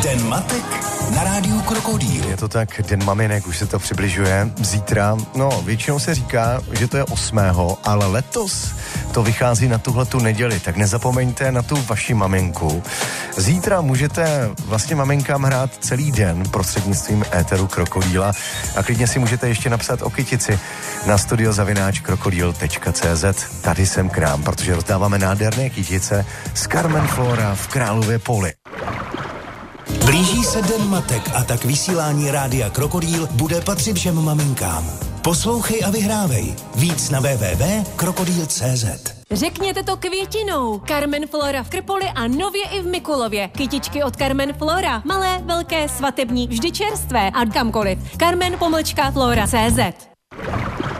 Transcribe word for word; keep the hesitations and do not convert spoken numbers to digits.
Den matek na rádiu Krokodýl. Je to tak, Den maminek, už se to přibližuje. Zítra, no většinou se říká, že to je osmého, ale letos to vychází na tuhletu neděli, tak nezapomeňte na tu vaši maminku. Zítra můžete vlastně maminkám hrát celý den prostřednictvím éteru Krokodýla a klidně si můžete ještě napsat o kytici na studiozavináč krokodýl tečka cé zet. Tady jsem k nám, protože rozdáváme nádherné kytice z Carmen Flora v Králově Poli. Blíží se Den matek a tak vysílání rádia Krokodýl bude patřit všem maminkám. Poslouchej a vyhrávej. Víc na w w w tečka krokodýl tečka cé zet. Řekněte to květinou. Carmen Flora v Krpoli a nově i v Mikulově. Kytičky od Carmen Flora. Malé, velké, svatební, vždy čerstvé a kamkoliv. Carmen pomlčka Flora tečka cé zet.